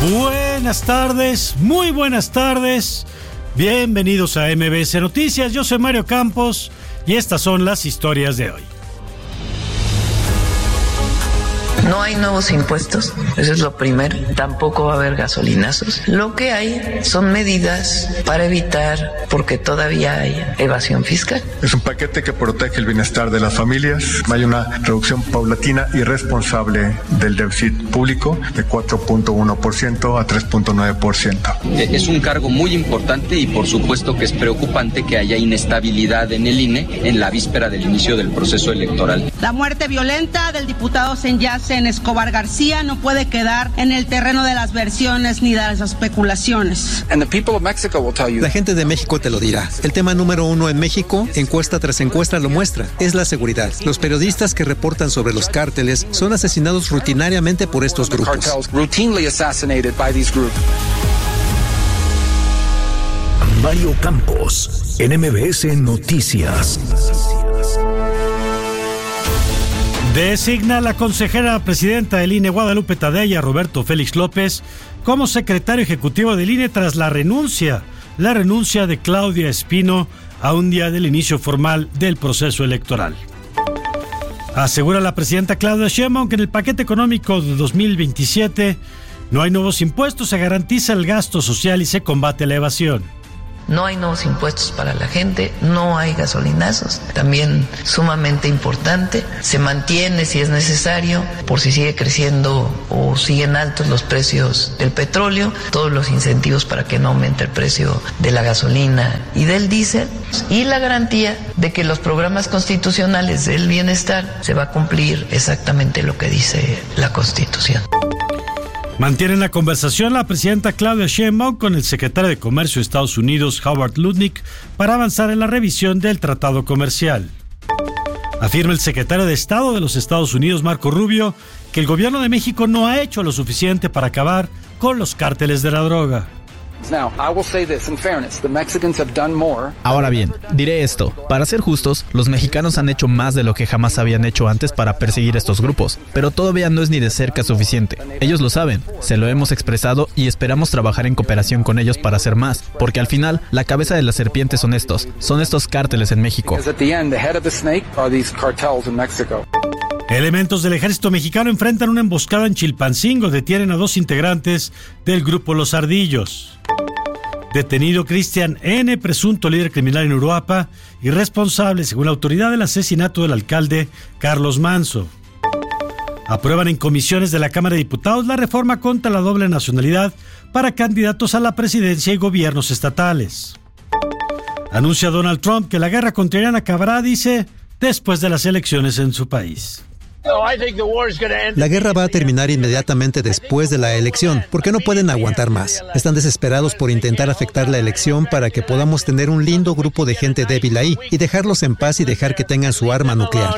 Buenas tardes, muy buenas tardes. Bienvenidos a MBS Noticias. Yo soy Mario Campos y estas son las historias de hoy. No hay nuevos impuestos, eso es lo primero. Tampoco va a haber gasolinazos. Lo que hay son medidas para evitar, porque todavía hay evasión fiscal. Es un paquete que protege el bienestar de las familias. Hay una reducción paulatina y responsable del déficit público de 4.1% a 3.9%. Es un cargo muy importante y por supuesto que es preocupante que haya inestabilidad en el INE en la víspera del inicio del proceso electoral. La muerte violenta del diputado Senyacen Escobar García no puede quedar en el terreno de las versiones ni de las especulaciones. La gente de México te lo dirá. El tema número uno en México, encuesta tras encuesta lo muestra, es la seguridad. Los periodistas que reportan sobre los cárteles son asesinados rutinariamente por estos grupos. Mario Campos, en MBS Noticias. Designa la consejera presidenta del INE, Guadalupe Tadei, a Roberto Félix López como secretario ejecutivo del INE tras la renuncia de Claudia Espino a un día del inicio formal del proceso electoral. Asegura la presidenta Claudia Sheinbaum que en el paquete económico de 2027 no hay nuevos impuestos, se garantiza el gasto social y se combate la evasión. No hay nuevos impuestos para la gente, no hay gasolinazos, también sumamente importante. Se mantiene, si es necesario, por si sigue creciendo o siguen altos los precios del petróleo, todos los incentivos para que no aumente el precio de la gasolina y del diésel. Y la garantía de que los programas constitucionales del bienestar se va a cumplir exactamente lo que dice la Constitución. Mantiene la conversación la presidenta Claudia Sheinbaum con el secretario de Comercio de Estados Unidos, Howard Lutnick, para avanzar en la revisión del tratado comercial. Afirma el secretario de Estado de los Estados Unidos, Marco Rubio, que el gobierno de México no ha hecho lo suficiente para acabar con los cárteles de la droga. Ahora bien, diré esto. Para ser justos, los mexicanos han hecho más de lo que jamás habían hecho antes para perseguir estos grupos, pero todavía no es ni de cerca suficiente. Ellos lo saben, se lo hemos expresado y esperamos trabajar en cooperación con ellos para hacer más, porque al final, la cabeza de la serpiente son estos cárteles en México. Elementos del ejército mexicano enfrentan una emboscada en Chilpancingo. Detienen a 2 integrantes del grupo Los Ardillos. Detenido Cristian N., presunto líder criminal en Uruapan y responsable, según la autoridad, del asesinato del alcalde Carlos Manso. Aprueban en comisiones de la Cámara de Diputados la reforma contra la doble nacionalidad para candidatos a la presidencia y gobiernos estatales. Anuncia Donald Trump que la guerra contra Irán acabará, dice, después de las elecciones en su país. La guerra va a terminar inmediatamente después de la elección, porque no pueden aguantar más. Están desesperados por intentar afectar la elección para que podamos tener un lindo grupo de gente débil ahí y dejarlos en paz y dejar que tengan su arma nuclear.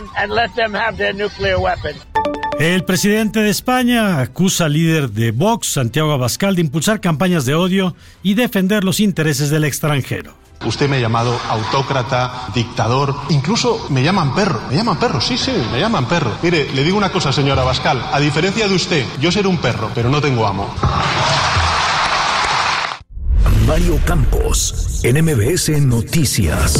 El presidente de España acusa al líder de Vox, Santiago Abascal, de impulsar campañas de odio y defender los intereses del extranjero. Usted me ha llamado autócrata, dictador, incluso me llaman perro, sí, me llaman perro. Mire, le digo una cosa, señora Abascal, a diferencia de usted, yo seré un perro, pero no tengo amo. Mario Campos, en MBS Noticias.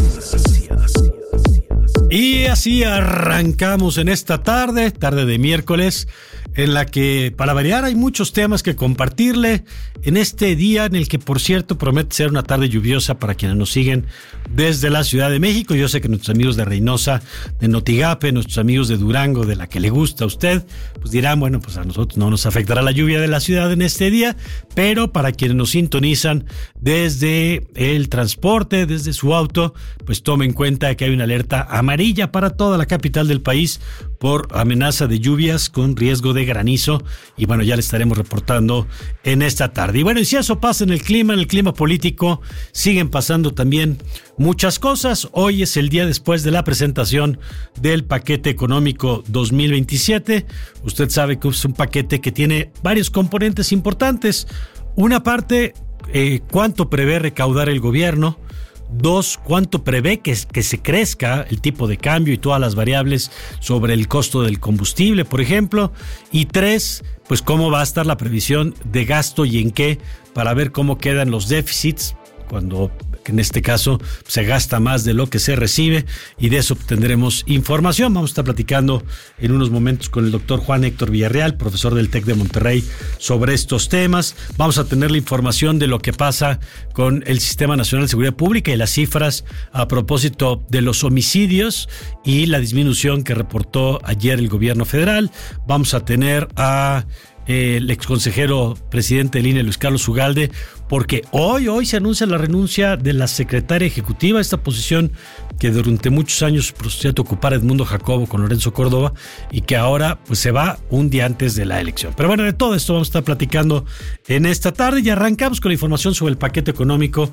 Y así arrancamos en esta tarde de miércoles, en la que, para variar, hay muchos temas que compartirle en este día en el que, por cierto, promete ser una tarde lluviosa para quienes nos siguen desde la Ciudad de México. Yo sé que nuestros amigos de Reynosa, de Notigape, nuestros amigos de Durango, de la que le gusta a usted, pues dirán, bueno, pues a nosotros no nos afectará la lluvia de la ciudad en este día, pero para quienes nos sintonizan desde el transporte, desde su auto, pues tome en cuenta que hay una alerta amarilla para toda la capital del país por amenaza de lluvias con riesgo de granizo, y bueno, ya le estaremos reportando en esta tarde. Y bueno, y si eso pasa en el clima político, siguen pasando también muchas cosas. Hoy es el día después de la presentación del paquete económico 2027. Usted sabe que es un paquete que tiene varios componentes importantes. Una parte, cuánto prevé recaudar el gobierno, 2, cuánto prevé que se crezca el tipo de cambio y todas las variables sobre el costo del combustible, por ejemplo. Y 3, pues cómo va a estar la previsión de gasto y en qué, para ver cómo quedan los déficits cuando en este caso se gasta más de lo que se recibe, y de eso obtendremos información. Vamos a estar platicando en unos momentos con el doctor Juan Héctor Villarreal, profesor del TEC de Monterrey, sobre estos temas. Vamos a tener la información de lo que pasa con el Sistema Nacional de Seguridad Pública y las cifras a propósito de los homicidios y la disminución que reportó ayer el gobierno federal. Vamos a tener a el exconsejero presidente del INE, Luis Carlos Ugalde, porque hoy se anuncia la renuncia de la secretaria ejecutiva, esta posición que durante muchos años procedió a ocupar Edmundo Jacobo con Lorenzo Córdoba y que ahora pues se va un día antes de la elección. Pero bueno, de todo esto vamos a estar platicando en esta tarde y arrancamos con la información sobre el paquete económico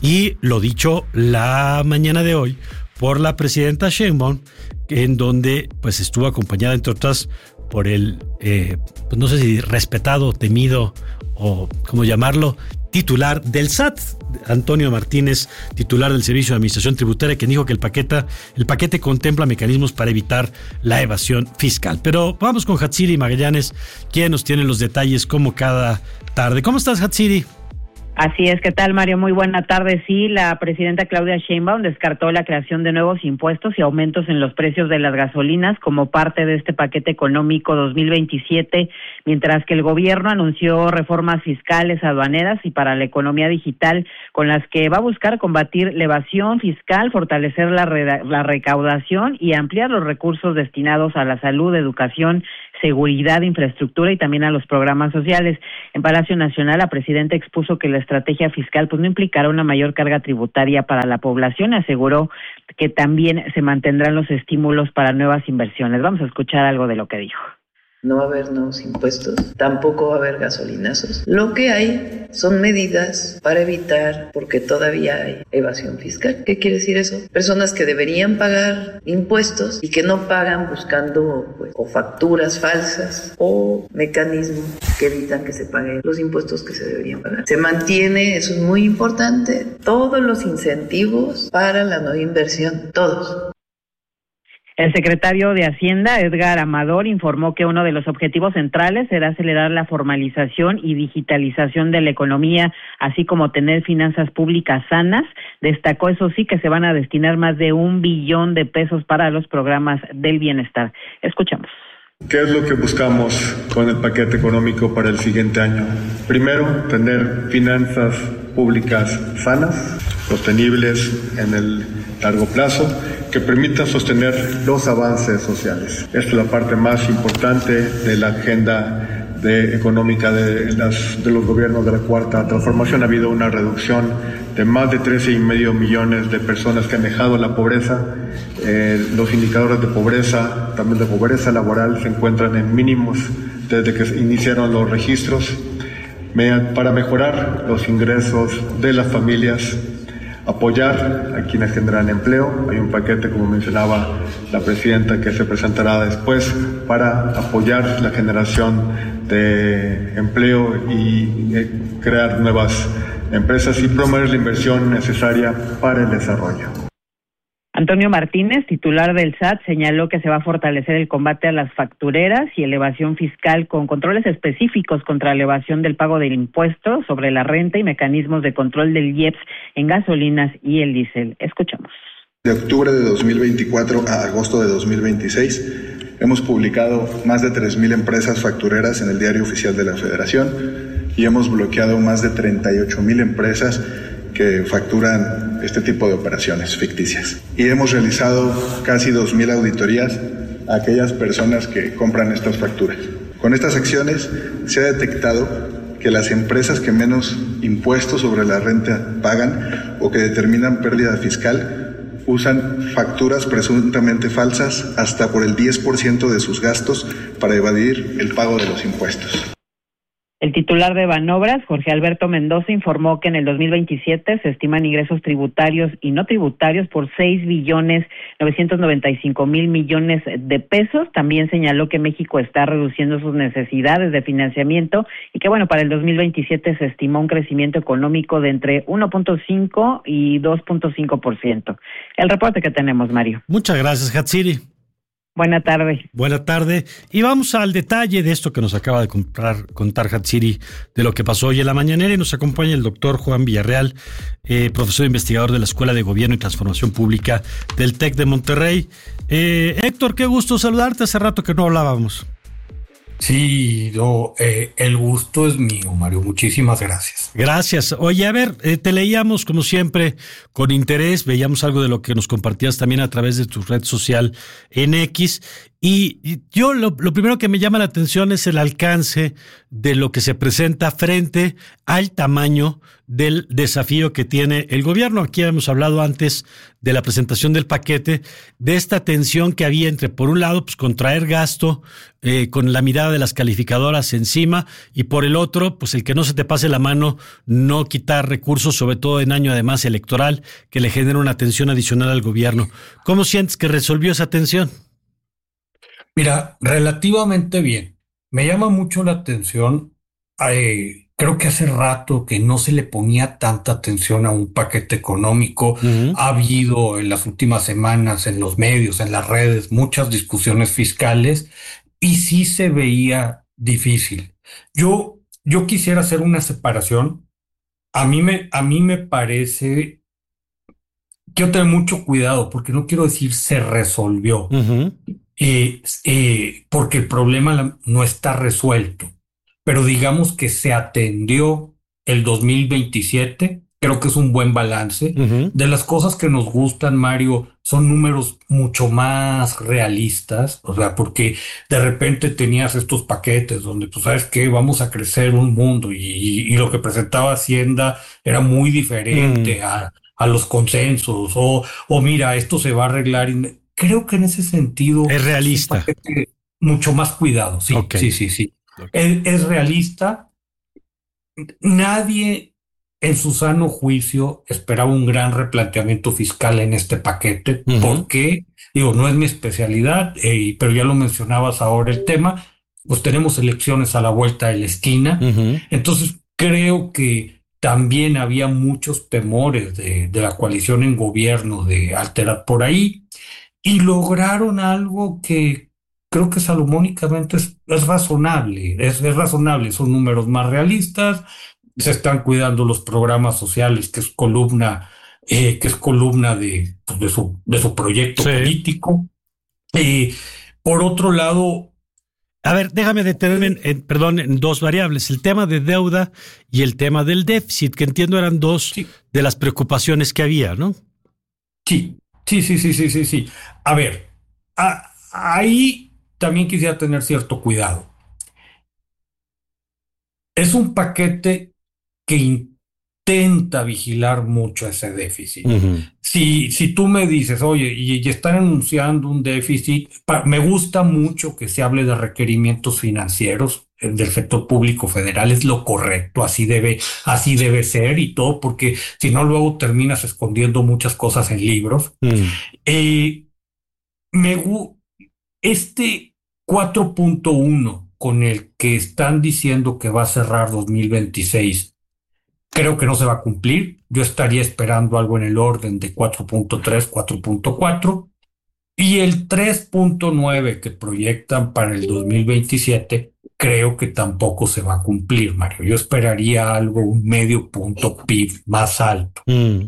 y lo dicho la mañana de hoy por la presidenta Sheinbaum, en donde pues estuvo acompañada, entre otras, por el, pues no sé si respetado, temido o cómo llamarlo, titular del SAT, Antonio Martínez, titular del Servicio de Administración Tributaria, quien dijo que el paquete contempla mecanismos para evitar la evasión fiscal. Pero vamos con Hatsiri Magallanes, quien nos tiene los detalles como cada tarde. ¿Cómo estás, Hatsiri? Así es, ¿qué tal, Mario? Muy buena tarde. Sí, la presidenta Claudia Sheinbaum descartó la creación de nuevos impuestos y aumentos en los precios de las gasolinas como parte de este paquete económico 2027, mientras que el gobierno anunció reformas fiscales, aduaneras y para la economía digital, con las que va a buscar combatir la evasión fiscal, fortalecer la recaudación y ampliar los recursos destinados a la salud, educación, seguridad, infraestructura y también a los programas sociales. En Palacio Nacional, la presidenta expuso que la estrategia fiscal pues no implicará una mayor carga tributaria para la población. Aseguró que también se mantendrán los estímulos para nuevas inversiones. Vamos a escuchar algo de lo que dijo. No va a haber nuevos impuestos, tampoco va a haber gasolinazos. Lo que hay son medidas para evitar, porque todavía hay evasión fiscal. ¿Qué quiere decir eso? Personas que deberían pagar impuestos y que no pagan buscando o facturas falsas o mecanismos que evitan que se paguen los impuestos que se deberían pagar. Se mantiene, eso es muy importante, todos los incentivos para la no inversión, todos. El secretario de Hacienda, Edgar Amador, informó que uno de los objetivos centrales será acelerar la formalización y digitalización de la economía, así como tener finanzas públicas sanas. Destacó, eso sí, que se van a destinar más de $1 billón para los programas del bienestar. Escuchamos. ¿Qué es lo que buscamos con el paquete económico para el siguiente año? Primero, tener finanzas públicas sanas, sostenibles en el largo plazo, que permitan sostener los avances sociales. Esta es la parte más importante de la agenda económica de los gobiernos de la Cuarta Transformación. Ha habido una reducción de más de 13,5 millones de personas que han dejado la pobreza. Los indicadores de pobreza, también de pobreza laboral, se encuentran en mínimos desde que se iniciaron los registros. Para mejorar los ingresos de las familias, apoyar a quienes generan empleo. Hay un paquete, como mencionaba la presidenta, que se presentará después para apoyar la generación de empleo y crear nuevas empresas y promover la inversión necesaria para el desarrollo. Antonio Martínez, titular del SAT, señaló que se va a fortalecer el combate a las factureras y la evasión fiscal con controles específicos contra la evasión del pago del impuesto sobre la renta y mecanismos de control del IEPS en gasolinas y el diésel. Escuchamos. De octubre de 2024 a agosto de 2026 hemos publicado más de 3,000 empresas factureras en el Diario Oficial de la Federación y hemos bloqueado más de 38,000 empresas que facturan este tipo de operaciones ficticias. Y hemos realizado casi 2,000 auditorías a aquellas personas que compran estas facturas. Con estas acciones se ha detectado que las empresas que menos impuestos sobre la renta pagan o que determinan pérdida fiscal usan facturas presuntamente falsas hasta por el 10% de sus gastos para evadir el pago de los impuestos. El titular de Banobras, Jorge Alberto Mendoza, informó que en el 2027 se estiman ingresos tributarios y no tributarios por 6.995.000 millones de pesos. También señaló que México está reduciendo sus necesidades de financiamiento y que, para el 2027 se estimó un crecimiento económico de entre 1.5 y 2.5%. El reporte que tenemos, Mario. Muchas gracias, Hatsiri. Buena tarde. Buena tarde. Y vamos al detalle de esto que nos acaba de contar Hatsiri, de lo que pasó hoy en la mañanera. Y nos acompaña el doctor Juan Villarreal, profesor investigador de la Escuela de Gobierno y Transformación Pública del TEC de Monterrey. Héctor, qué gusto saludarte. Hace rato que no hablábamos. Sí, el gusto es mío, Mario. Muchísimas gracias. Gracias. Oye, a ver, te leíamos como siempre con interés, veíamos algo de lo que nos compartías también a través de tu red social en X. Y yo lo primero que me llama la atención es el alcance de lo que se presenta frente al tamaño del desafío que tiene el gobierno. Aquí hemos hablado antes de la presentación del paquete, de esta tensión que había entre, por un lado, pues contraer gasto con la mirada de las calificadoras encima, y por el otro, pues el que no se te pase la mano, no quitar recursos, sobre todo en año además electoral, que le genera una tensión adicional al gobierno. ¿Cómo sientes que resolvió esa tensión? Mira, relativamente bien. Me llama mucho la atención, creo que hace rato que no se le ponía tanta atención a un paquete económico. Ha habido en las últimas semanas en los medios, en las redes, muchas discusiones fiscales y sí se veía difícil. Yo quisiera hacer una separación. A mí me parece, quiero tener mucho cuidado porque no quiero decir se resolvió. Porque el problema no está resuelto, pero digamos que se atendió el 2027, creo que es un buen balance. De las cosas que nos gustan, Mario, son números mucho más realistas, o sea, porque de repente tenías estos paquetes donde, pues, ¿sabes qué? Vamos a crecer un mundo y lo que presentaba Hacienda era muy diferente a los consensos, o mira, esto se va a arreglar. Creo que en ese sentido es realista. Mucho más cuidado, sí, okay. Sí. Okay. Es realista. Nadie en su sano juicio esperaba un gran replanteamiento fiscal en este paquete, porque, no es mi especialidad, pero ya lo mencionabas ahora el tema, pues tenemos elecciones a la vuelta de la esquina, entonces creo que también había muchos temores de la coalición en gobierno de alterar por ahí. Y lograron algo que creo que salomónicamente es razonable, es razonable, son números más realistas, se están cuidando los programas sociales, que es columna de su proyecto político. Por otro lado, a ver, déjame detenerme en dos variables, el tema de deuda y el tema del déficit, que entiendo eran dos de las preocupaciones que había, ¿no? Sí. A ver, ahí también quisiera tener cierto cuidado. Es un paquete que intenta vigilar mucho ese déficit. Si tú me dices, oye, y están anunciando un déficit, me gusta mucho que se hable de requerimientos financieros del sector público federal, es lo correcto, así debe ser y todo, porque si no luego terminas escondiendo muchas cosas en libros. Este 4.1 con el que están diciendo que va a cerrar 2026, creo que no se va a cumplir. Yo estaría esperando algo en el orden de 4.3, 4.4, y el 3.9 que proyectan para el 2027 creo que tampoco se va a cumplir, Mario. Yo esperaría algo, un medio punto PIB más alto.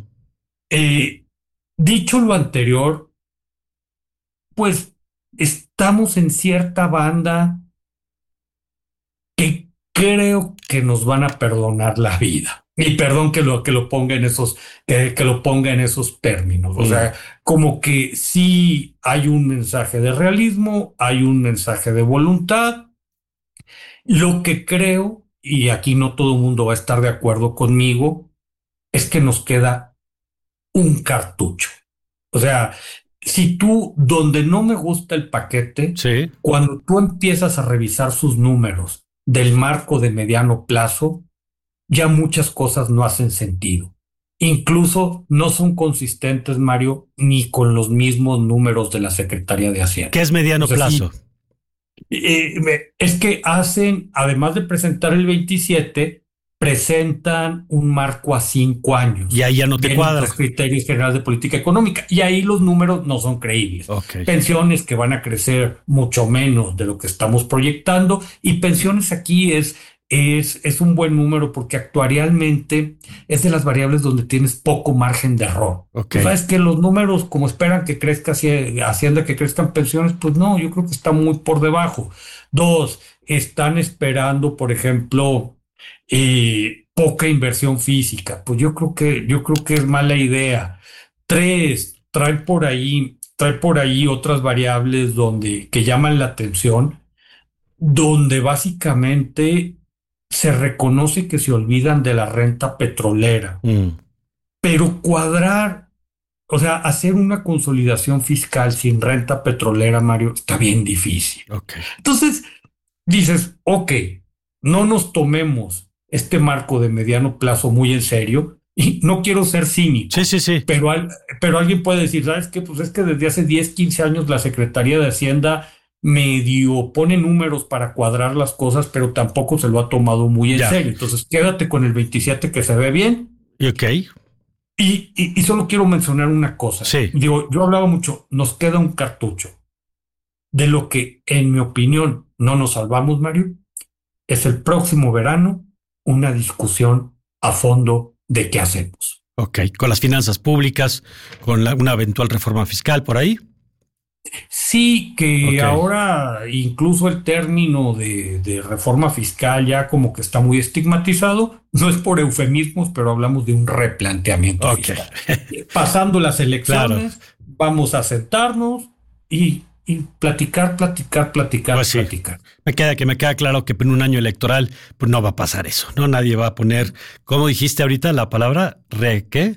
Dicho lo anterior, pues estamos en cierta banda que creo que nos van a perdonar la vida. Y perdón que lo ponga en esos términos. O sea, como que sí hay un mensaje de realismo, hay un mensaje de voluntad. Lo que creo, y aquí no todo el mundo va a estar de acuerdo conmigo, es que nos queda un cartucho. O sea, si tú, donde no me gusta el paquete, cuando tú empiezas a revisar sus números, del marco de mediano plazo, ya muchas cosas no hacen sentido. Incluso no son consistentes, Mario, ni con los mismos números de la Secretaría de Hacienda. ¿Qué es mediano plazo? Es que hacen, además de presentar el 27, presentan un marco a 5 años. Y ahí ya no te cuadra. Los criterios generales de política económica. Y ahí los números no son creíbles. Okay. Pensiones que van a crecer mucho menos de lo que estamos proyectando. Y pensiones aquí es un buen número porque actuarialmente es de las variables donde tienes poco margen de error. Okay. ¿Sabes que los números, como esperan que crezca Hacienda, que crezcan pensiones? Pues no, yo creo que está muy por debajo. 2, están esperando, por ejemplo, poca inversión física. Pues yo creo que es mala idea. 3, trae por ahí otras variables que llaman la atención, donde básicamente se reconoce que se olvidan de la renta petrolera. Pero hacer una consolidación fiscal sin renta petrolera, Mario, está bien difícil. Okay. Entonces, dices, no nos tomemos este marco de mediano plazo muy en serio, y no quiero ser cínico. Sí. Pero alguien puede decir, ¿sabes qué? Pues es que desde hace 10, 15 años la Secretaría de Hacienda medio pone números para cuadrar las cosas, pero tampoco se lo ha tomado muy en serio. Entonces, quédate con el 27 que se ve bien. Okay. Y solo quiero mencionar una cosa. Sí. Digo, yo hablaba mucho, nos queda un cartucho. De lo que, en mi opinión, no nos salvamos, Mario, es el próximo verano una discusión a fondo de qué hacemos. Con las finanzas públicas, con una eventual reforma fiscal por ahí. Sí, que ahora incluso el término de reforma fiscal ya como que está muy estigmatizado. No es por eufemismos, pero hablamos de un replanteamiento fiscal. Pasando las elecciones, vamos a sentarnos y platicar. Pues sí. Me queda claro que en un año electoral pues no va a pasar eso, ¿no? Nadie va a poner, ¿cómo dijiste ahorita la palabra? ¿Qué?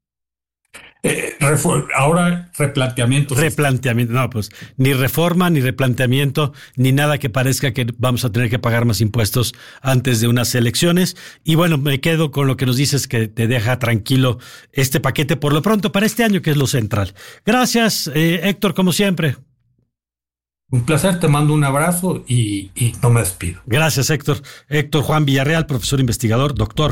Ahora replanteamiento. No, pues ni reforma, ni replanteamiento, ni nada que parezca que vamos a tener que pagar más impuestos antes de unas elecciones. Y bueno, me quedo con lo que nos dices, que te deja tranquilo este paquete por lo pronto para este año, que es lo central. Gracias, Héctor, como siempre. Un placer, te mando un abrazo y no me despido. Gracias, Héctor. Doctor Juan Villarreal, profesor investigador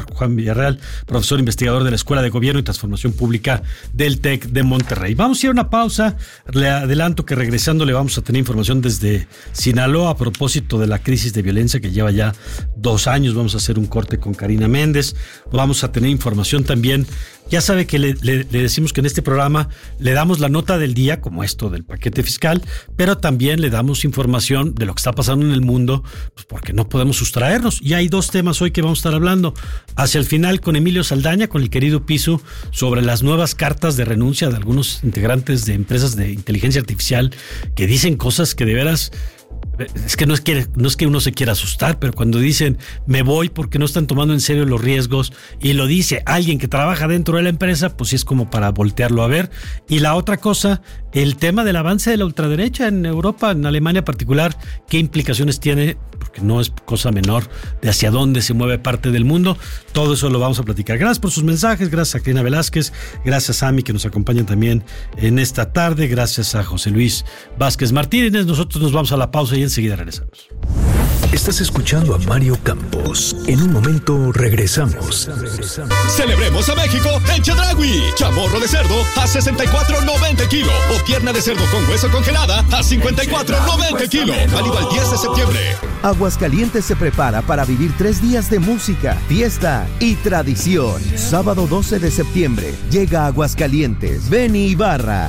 de la Escuela de Gobierno y Transformación Pública del TEC de Monterrey. Vamos a ir a una pausa. Le adelanto que regresando le vamos a tener información desde Sinaloa a propósito de la crisis de violencia que lleva ya 2 años. Vamos a hacer un corte con Karina Méndez. Vamos a tener información también. Ya sabe que le decimos que en este programa le damos la nota del día, como esto del paquete fiscal, pero también le damos información de lo que está pasando en el mundo, pues porque no podemos sustraernos. Y hay 2 temas hoy que vamos a estar hablando. Hacia el final con Emilio Saldaña, con el querido Pisu, sobre las nuevas cartas de renuncia de algunos integrantes de empresas de inteligencia artificial que dicen cosas que de veras... Es que no es que uno se quiera asustar, pero cuando dicen me voy porque no están tomando en serio los riesgos, y lo dice alguien que trabaja dentro de la empresa, pues sí es como para voltearlo a ver. Y la otra cosa, el tema del avance de la ultraderecha en Europa, en Alemania en particular, qué implicaciones tiene, porque no es cosa menor de hacia dónde se mueve parte del mundo. Todo eso lo vamos a platicar. Gracias por sus mensajes, gracias a Karina Velázquez, gracias a Ami que nos acompañan también en esta tarde, gracias a José Luis Vázquez Martínez. Nosotros nos vamos a la pausa y enseguida regresamos. Estás escuchando a Mario Campos. En un momento regresamos. Celebremos a México en Chedraui. Chamorro de cerdo a $64.90 el kilo. O pierna de cerdo con hueso congelada a $54.90 el kilo. Válido al 10 de septiembre. Aguascalientes se prepara para vivir 3 días de música, fiesta y tradición. Sábado 12 de septiembre llega a Aguascalientes Benny Ibarra.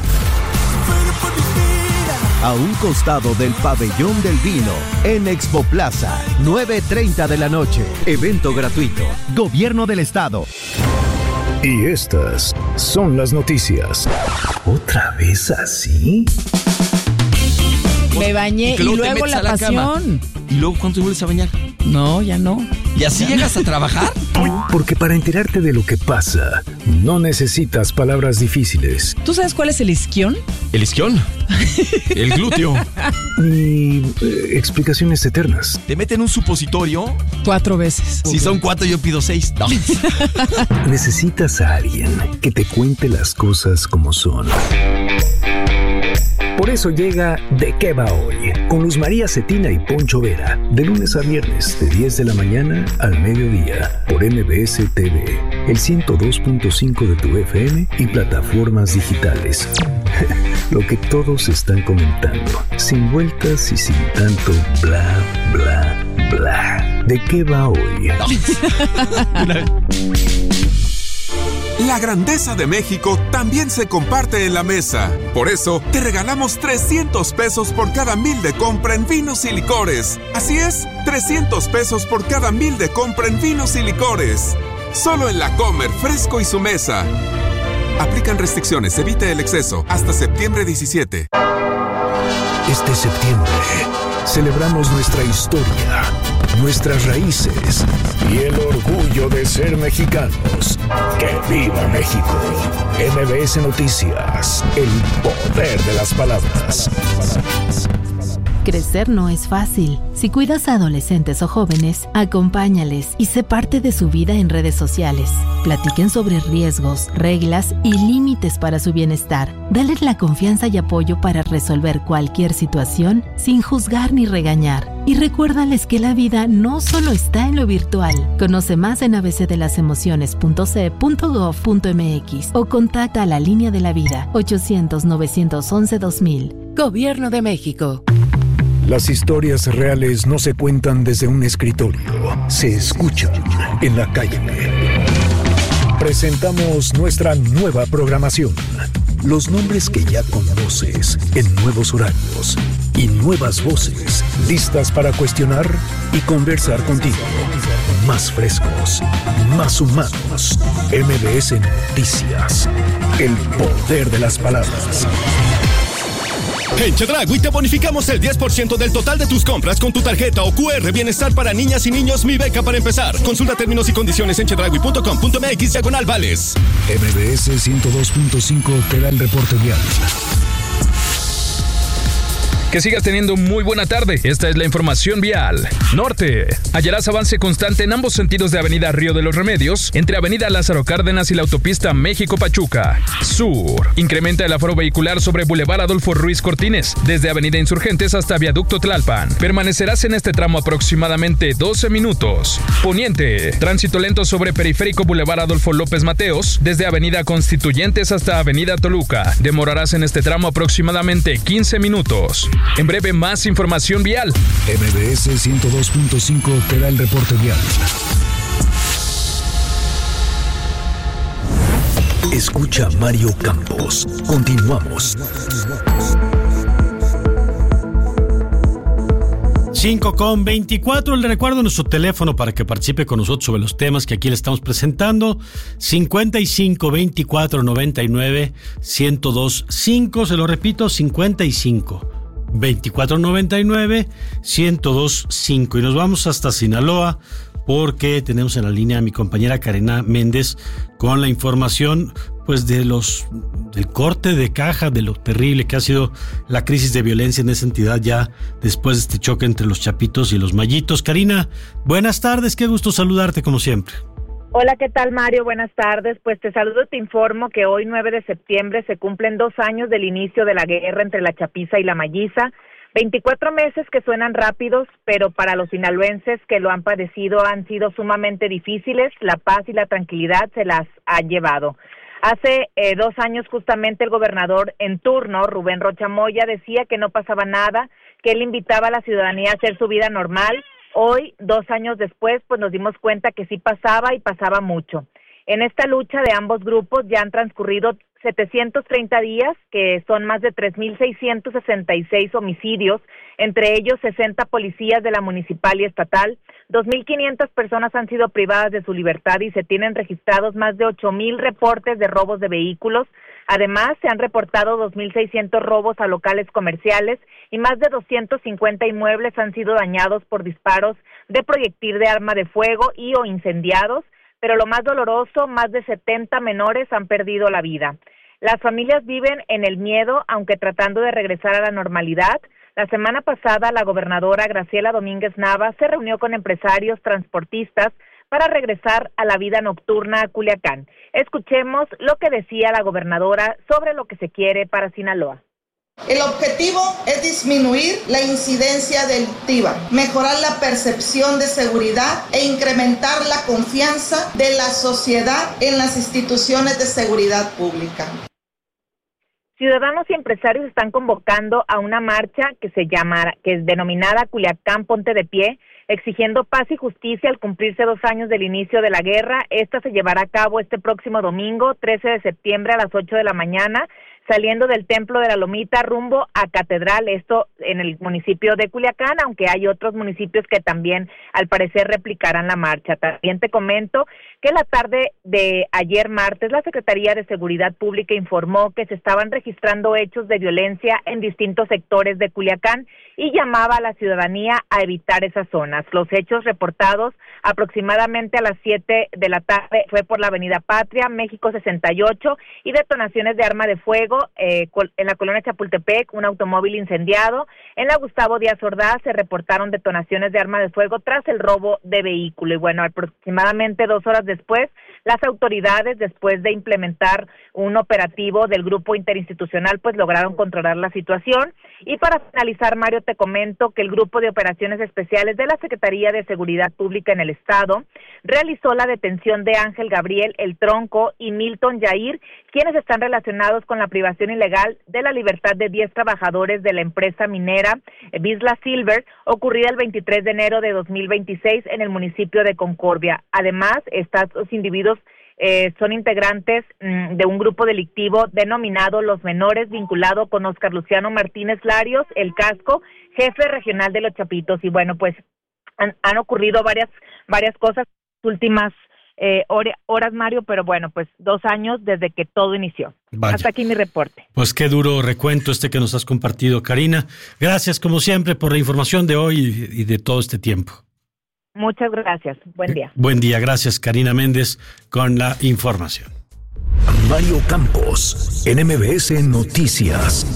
A un costado del Pabellón del Vino, en Expo Plaza, 9:30 de la noche. Evento gratuito. Gobierno del Estado. Y estas son las noticias. ¿Otra vez así? Me bañé y luego la pasión. ¿Y luego cuánto vuelves a bañar? No, ya no. ¿Y así llegas a trabajar? Porque para enterarte de lo que pasa, no necesitas palabras difíciles. ¿Tú sabes cuál es el isquión? ¿El isquión? El glúteo. Ni explicaciones eternas. ¿Te meten un supositorio? 4 veces. Si son 4, yo pido 6. No. Necesitas a alguien que te cuente las cosas como son. Por eso llega ¿De qué va hoy? Con Luz María Cetina y Poncho Vera. De lunes a viernes, de 10 de la mañana al mediodía. Por MBS TV, el 102.5 de tu FM y plataformas digitales. Lo que todos están comentando. Sin vueltas y sin tanto bla, bla, bla. ¿De qué va hoy? La grandeza de México también se comparte en la mesa. Por eso, te regalamos 300 pesos por cada 1,000 de compra en vinos y licores. Así es, 300 pesos por cada 1,000 de compra en vinos y licores. Solo en La Comer, Fresco y Su Mesa. Aplican restricciones, evite el exceso. Hasta septiembre 17. Este septiembre, celebramos nuestra historia, nuestras raíces y el orgullo de ser mexicanos. ¡Que viva México! MBS Noticias, el poder de las palabras. Crecer no es fácil. Si cuidas a adolescentes o jóvenes, acompáñales y sé parte de su vida en redes sociales. Platiquen sobre riesgos, reglas y límites para su bienestar. Dales la confianza y apoyo para resolver cualquier situación sin juzgar ni regañar. Y recuérdales que la vida no solo está en lo virtual. Conoce más en abcdelasemociones.ce.gov.mx o contacta a la Línea de la Vida 800-911-2000. Gobierno de México. Las historias reales no se cuentan desde un escritorio, se escuchan en la calle. Presentamos nuestra nueva programación. Los nombres que ya conoces en nuevos horarios y nuevas voces listas para cuestionar y conversar contigo. Más frescos, más humanos. MBS Noticias. El poder de las palabras. En Chedraui te bonificamos el 10% del total de tus compras con tu tarjeta o QR Bienestar para niñas y niños Mi Beca para empezar. Consulta términos y condiciones en chedraui.com.mx/vales. MBS 102.5 te da el reporte vial. Que sigas teniendo muy buena tarde. Esta es la información vial. Norte. Hallarás avance constante en ambos sentidos de Avenida Río de los Remedios, entre Avenida Lázaro Cárdenas y la autopista México-Pachuca. Sur. Incrementa el aforo vehicular sobre Boulevard Adolfo Ruiz Cortines, desde Avenida Insurgentes hasta Viaducto Tlalpan. Permanecerás en este tramo aproximadamente 12 minutos. Poniente. Tránsito lento sobre Periférico Boulevard Adolfo López Mateos, desde Avenida Constituyentes hasta Avenida Toluca. Demorarás en este tramo aproximadamente 15 minutos. En breve, más información vial. MBS 102.5 te da el reporte vial. Escucha Mario Campos. Continuamos. 5:24. Le recuerdo nuestro teléfono para que participe con nosotros sobre los temas que aquí le estamos presentando. 55 24 99 1025. Se lo repito, 55 2499 1025. Y nos vamos hasta Sinaloa porque tenemos en la línea a mi compañera Karina Méndez con la información pues del corte de caja, de lo terrible que ha sido la crisis de violencia en esa entidad ya después de este choque entre los Chapitos y los Mayitos. Karina, buenas tardes, qué gusto saludarte como siempre. Hola, ¿qué tal, Mario? Buenas tardes. Pues te saludo y te informo que hoy, 9 de septiembre, se cumplen 2 años del inicio de la guerra entre la Chapiza y la Mayiza. 24 meses que suenan rápidos, pero para los sinaloenses que lo han padecido han sido sumamente difíciles. La paz y la tranquilidad se las ha llevado. Hace 2 años justamente el gobernador en turno, Rubén Rocha Moya, decía que no pasaba nada, que él invitaba a la ciudadanía a hacer su vida normal. Hoy, 2 años después, pues nos dimos cuenta que sí pasaba y pasaba mucho. En esta lucha de ambos grupos ya han transcurrido 730 días, que son más de 3,666 homicidios, entre ellos 60 policías de la municipal y estatal. 2,500 personas han sido privadas de su libertad y se tienen registrados más de 8,000 reportes de robos de vehículos. Además, se han reportado 2.600 robos a locales comerciales y más de 250 inmuebles han sido dañados por disparos de proyectil de arma de fuego y o incendiados, pero lo más doloroso, más de 70 menores han perdido la vida. Las familias viven en el miedo, aunque tratando de regresar a la normalidad. La semana pasada, la gobernadora Graciela Domínguez Nava se reunió con empresarios transportistas para regresar a la vida nocturna a Culiacán. Escuchemos lo que decía la gobernadora sobre lo que se quiere para Sinaloa. El objetivo es disminuir la incidencia delictiva, mejorar la percepción de seguridad e incrementar la confianza de la sociedad en las instituciones de seguridad pública. Ciudadanos y empresarios están convocando a una marcha que es denominada Culiacán Ponte de Pie, exigiendo paz y justicia al cumplirse 2 años del inicio de la guerra. Esta se llevará a cabo este próximo domingo, 13 de septiembre a las 8 de la mañana, saliendo del Templo de la Lomita rumbo a Catedral, esto en el municipio de Culiacán, aunque hay otros municipios que también al parecer replicarán la marcha. También te comento que la tarde de ayer martes la Secretaría de Seguridad Pública informó que se estaban registrando hechos de violencia en distintos sectores de Culiacán y llamaba a la ciudadanía a evitar esas zonas. Los hechos reportados aproximadamente a las 7 de la tarde fue por la Avenida Patria, México 68, y detonaciones de arma de fuego en la colonia Chapultepec, un automóvil incendiado. En la Gustavo Díaz Ordaz se reportaron detonaciones de arma de fuego tras el robo de vehículo. Y bueno, aproximadamente 2 horas después, las autoridades, después de implementar un operativo del grupo interinstitucional, pues lograron controlar la situación. Y para finalizar, Mario, te comento que el grupo de operaciones especiales de la Secretaría de Seguridad Pública en el Estado realizó la detención de Ángel Gabriel El Tronco y Milton Yair, quienes están relacionados con la privación ilegal de la libertad de 10 trabajadores de la empresa minera Bisla Silver, ocurrida el 23 de enero de 2026 en el municipio de Concordia. Además, estos individuos son integrantes de un grupo delictivo denominado Los Menores, vinculado con Óscar Luciano Martínez Larios, el Casco, jefe regional de Los Chapitos. Y bueno, pues han ocurrido varias cosas últimas horas, Mario, pero bueno, pues 2 años desde que todo inició. Vaya. Hasta aquí mi reporte. Pues qué duro recuento que nos has compartido, Karina. Gracias, como siempre, por la información de hoy y de todo este tiempo. Muchas gracias. Buen día. Buen día. Gracias, Karina Méndez, con la información. Mario Campos, en MBS Noticias.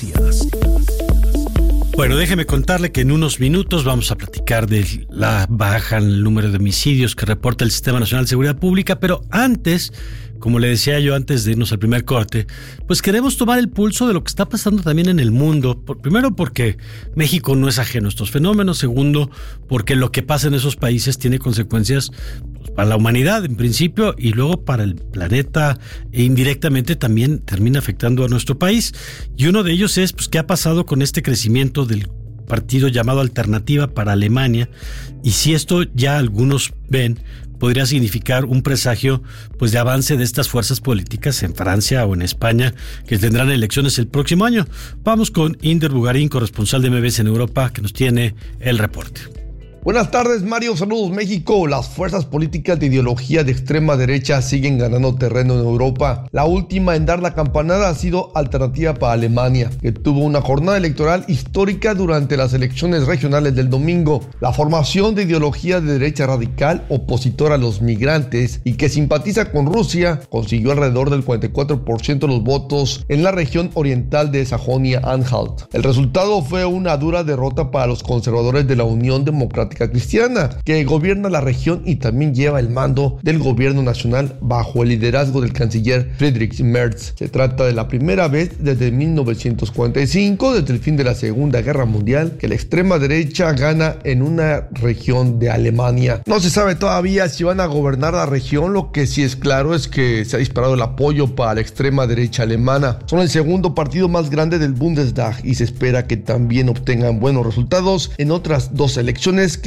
Bueno, déjeme contarle que en unos minutos vamos a platicar de la baja en el número de homicidios que reporta el Sistema Nacional de Seguridad Pública, pero antes, como le decía yo antes de irnos al primer corte, pues queremos tomar el pulso de lo que está pasando también en el mundo. Primero, porque México no es ajeno a estos fenómenos. Segundo, porque lo que pasa en esos países tiene consecuencias pues, para la humanidad en principio y luego para el planeta e indirectamente también termina afectando a nuestro país. Y uno de ellos es pues, qué ha pasado con este crecimiento del partido llamado Alternativa para Alemania, y si esto ya algunos ven podría significar un presagio pues de avance de estas fuerzas políticas en Francia o en España, que tendrán elecciones el próximo año. Vamos con Inder Bugarín, corresponsal de MBS en Europa, que nos tiene el reporte. Buenas tardes, Mario. Saludos, México. Las fuerzas políticas de ideología de extrema derecha siguen ganando terreno en Europa. La última en dar la campanada ha sido Alternativa para Alemania, que tuvo una jornada electoral histórica durante las elecciones regionales del domingo. La formación de ideología de derecha radical, opositora a los migrantes y que simpatiza con Rusia, consiguió alrededor del 44% de los votos en la región oriental de Sajonia-Anhalt. El resultado fue una dura derrota para los conservadores de la Unión Democrática Cristiana, que gobierna la región y también lleva el mando del gobierno nacional bajo el liderazgo del canciller Friedrich Merz. Se trata de la primera vez desde 1945, desde el fin de la Segunda Guerra Mundial, que la extrema derecha gana en una región de Alemania. No se sabe todavía si van a gobernar la región. Lo que sí es claro es que se ha disparado el apoyo para la extrema derecha alemana. Son el segundo partido más grande del Bundestag y se espera que también obtengan buenos resultados en otras 2 elecciones que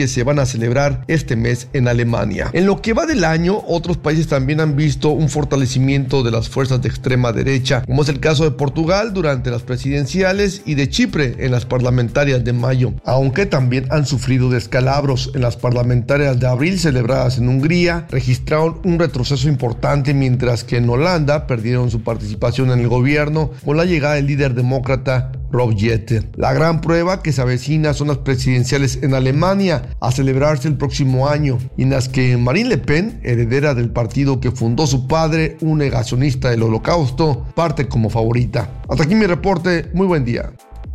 que se van a celebrar este mes en Alemania. En lo que va del año, otros países también han visto un fortalecimiento de las fuerzas de extrema derecha, como es el caso de Portugal durante las presidenciales y de Chipre en las parlamentarias de mayo, aunque también han sufrido descalabros. En las parlamentarias de abril celebradas en Hungría registraron un retroceso importante, mientras que en Holanda perdieron su participación en el gobierno con la llegada del líder demócrata Rob Jeter. La gran prueba que se avecina son las presidenciales en Alemania, a celebrarse el próximo año, y en las que Marine Le Pen, heredera del partido que fundó su padre, un negacionista del Holocausto, parte como favorita. Hasta aquí mi reporte, muy buen día.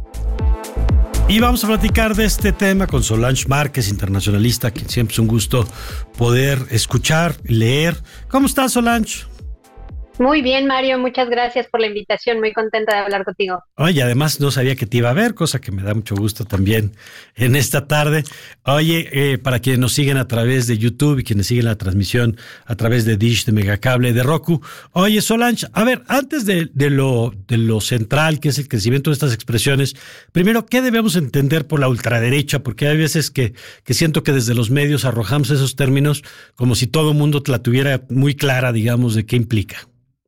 Y vamos a platicar de este tema con Solange Márquez, internacionalista, que siempre es un gusto poder escuchar, leer. ¿Cómo estás, Solange? Muy bien, Mario, muchas gracias por la invitación, muy contenta de hablar contigo. Oye, además no sabía que te iba a ver, cosa que me da mucho gusto también en esta tarde. Oye, para quienes nos siguen a través de YouTube y quienes siguen la transmisión a través de Dish, de Megacable, de Roku. Oye, Solange, a ver, antes de lo central, que es el crecimiento de estas expresiones, primero, ¿qué debemos entender por la ultraderecha? Porque hay veces que siento que desde los medios arrojamos esos términos como si todo el mundo la tuviera muy clara, digamos, de qué implica.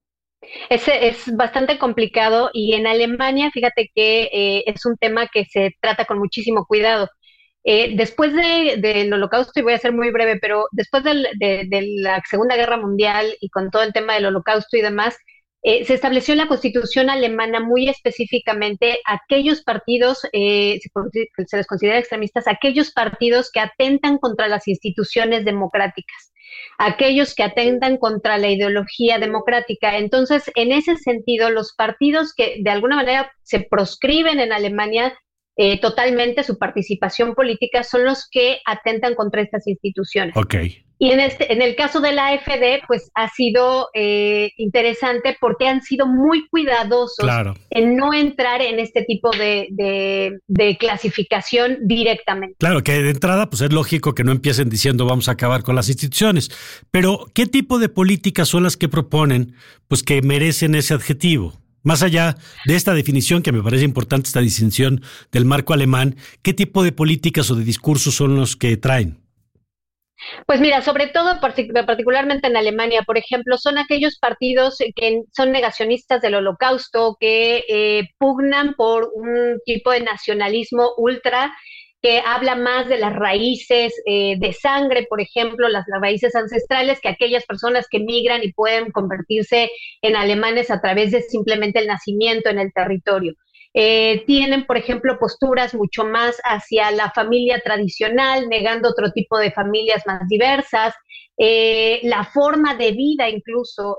Es bastante complicado, y en Alemania, fíjate que es un tema que se trata con muchísimo cuidado. Después del Holocausto, y voy a ser muy breve, pero después de la Segunda Guerra Mundial y con todo el tema del Holocausto y demás, se estableció en la Constitución alemana muy específicamente aquellos partidos, se les considera extremistas, aquellos partidos que atentan contra las instituciones democráticas, aquellos que atentan contra la ideología democrática. Entonces, en ese sentido, los partidos que de alguna manera se proscriben en Alemania totalmente su participación política son los que atentan contra estas instituciones. Okay. Y en el caso de la AfD, pues ha sido interesante porque han sido muy cuidadosos en no entrar en este tipo de clasificación directamente. Claro, que de entrada pues es lógico que no empiecen diciendo vamos a acabar con las instituciones, pero ¿qué tipo de políticas son las que proponen pues que merecen ese adjetivo? Más allá de esta definición, que me parece importante, esta distinción del marco alemán, ¿qué tipo de políticas o de discursos son los que traen? Pues mira, sobre todo particularmente en Alemania, por ejemplo, son aquellos partidos que son negacionistas del Holocausto, que pugnan por un tipo de nacionalismo ultra, que habla más de las raíces de sangre, por ejemplo, las raíces ancestrales, que aquellas personas que migran y pueden convertirse en alemanes a través de simplemente el nacimiento en el territorio. Tienen, por ejemplo, posturas mucho más hacia la familia tradicional, negando otro tipo de familias más diversas, la forma de vida incluso,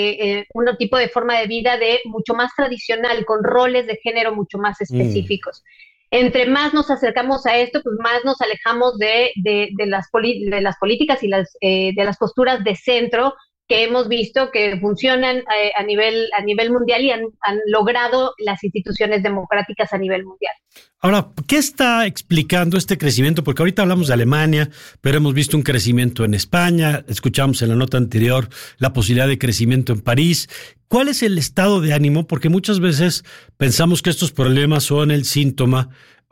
un tipo de forma de vida de mucho más tradicional, con roles de género mucho más específicos. Entre más nos acercamos a esto, pues más nos alejamos de las políticas y de las posturas de centro que hemos visto que funcionan a nivel mundial y han logrado las instituciones democráticas a nivel mundial. Ahora, ¿qué está explicando este crecimiento? Porque ahorita hablamos de Alemania, pero hemos visto un crecimiento en España, escuchamos en la nota anterior la posibilidad de crecimiento en París. ¿Cuál es el estado de ánimo? Porque muchas veces pensamos que estos problemas son el síntoma,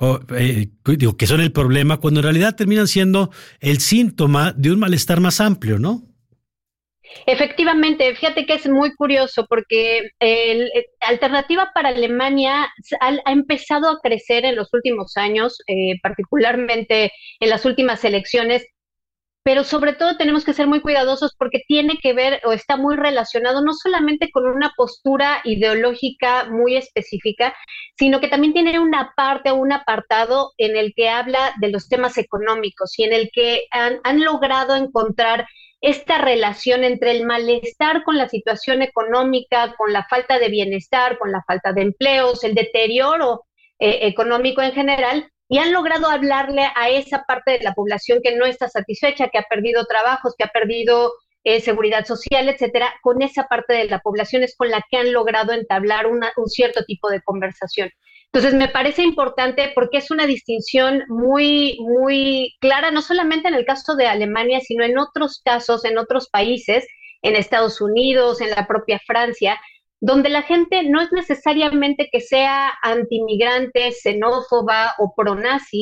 que son el problema, cuando en realidad terminan siendo el síntoma de un malestar más amplio, ¿no? Efectivamente, fíjate que es muy curioso porque Alternativa para Alemania ha empezado a crecer en los últimos años, particularmente en las últimas elecciones, pero sobre todo tenemos que ser muy cuidadosos porque tiene que ver o está muy relacionado no solamente con una postura ideológica muy específica, sino que también tiene una parte o un apartado en el que habla de los temas económicos y en el que han logrado encontrar esta relación entre el malestar con la situación económica, con la falta de bienestar, con la falta de empleos, el deterioro económico en general, y han logrado hablarle a esa parte de la población que no está satisfecha, que ha perdido trabajos, que ha perdido seguridad social, etcétera. Con esa parte de la población es con la que han logrado entablar un cierto tipo de conversación. Entonces me parece importante porque es una distinción muy, muy clara, no solamente en el caso de Alemania, sino en otros casos, en otros países, en Estados Unidos, en la propia Francia, donde la gente no es necesariamente que sea antimigrante, xenófoba o pronazi,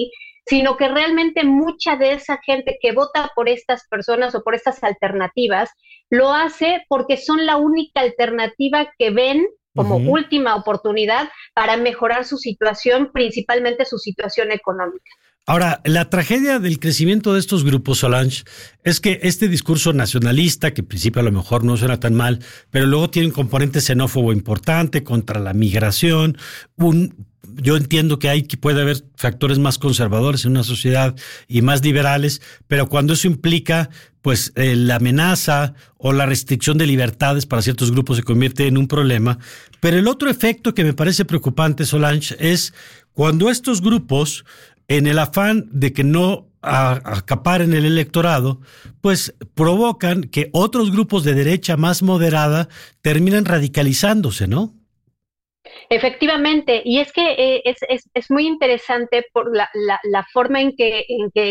sino que realmente mucha de esa gente que vota por estas personas o por estas alternativas lo hace porque son la única alternativa que ven como última oportunidad para mejorar su situación, principalmente su situación económica. Ahora, la tragedia del crecimiento de estos grupos, Solange, es que este discurso nacionalista, que en principio a lo mejor no suena tan mal, pero luego tiene un componente xenófobo importante contra la migración. Yo entiendo que puede haber factores más conservadores en una sociedad y más liberales, pero cuando eso implica pues la amenaza o la restricción de libertades para ciertos grupos se convierte en un problema. Pero el otro efecto que me parece preocupante, Solange, es cuando estos grupos, en el afán de que no acaparen el electorado, pues provocan que otros grupos de derecha más moderada terminan radicalizándose, ¿no? Efectivamente, y es que es muy interesante por la forma en que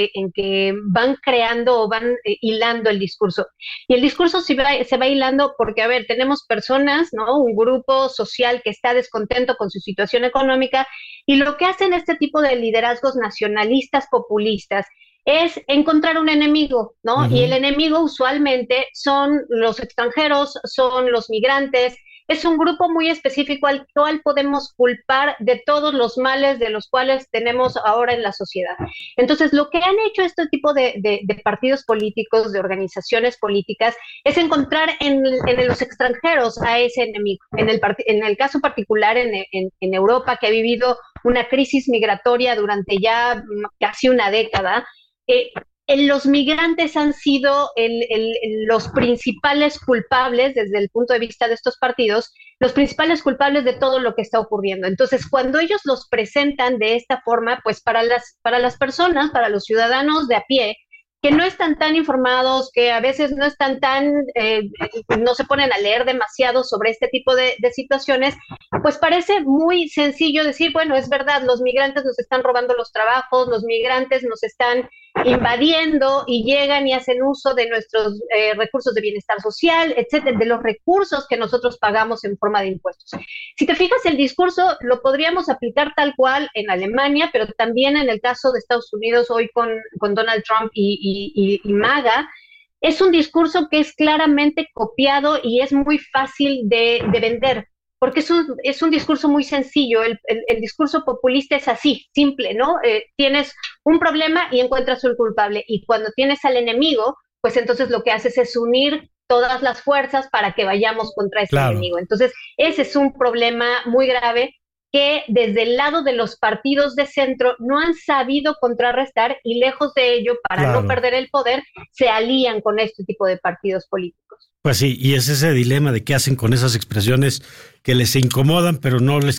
van creando o van hilando el discurso. Y el discurso se va hilando porque, a ver, tenemos personas, ¿no? Un grupo social que está descontento con su situación económica, y lo que hacen este tipo de liderazgos nacionalistas populistas es encontrar un enemigo, ¿no? Y el enemigo usualmente son los extranjeros, son los migrantes. Es un grupo muy específico al cual podemos culpar de todos los males de los cuales tenemos ahora en la sociedad. Entonces, lo que han hecho este tipo de partidos políticos, de organizaciones políticas, es encontrar en los extranjeros a ese enemigo. En el caso particular en Europa, que ha vivido una crisis migratoria durante ya casi una década, los migrantes han sido los principales culpables, desde el punto de vista de estos partidos, los principales culpables de todo lo que está ocurriendo. Entonces, cuando ellos los presentan de esta forma, pues para las personas, para los ciudadanos de a pie, que no están tan informados, que a veces no están no se ponen a leer demasiado sobre este tipo de situaciones, pues parece muy sencillo decir, bueno, es verdad, los migrantes nos están robando los trabajos, los migrantes nos están invadiendo y llegan y hacen uso de nuestros recursos de bienestar social, etcétera, de los recursos que nosotros pagamos en forma de impuestos. Si te fijas, el discurso lo podríamos aplicar tal cual en Alemania, pero también en el caso de Estados Unidos hoy con Donald Trump y MAGA. Es un discurso que es claramente copiado y es muy fácil de vender, porque es un discurso muy sencillo. El discurso populista es así, simple, ¿no? Tienes un problema y encuentras un culpable, y cuando tienes al enemigo, pues entonces lo que haces es unir todas las fuerzas para que vayamos contra ese enemigo. Entonces, ese es un problema muy grave que desde el lado de los partidos de centro no han sabido contrarrestar, y lejos de ello, para no perder el poder, se alían con este tipo de partidos políticos. Pues sí, y es ese dilema de qué hacen con esas expresiones que les incomodan, pero no les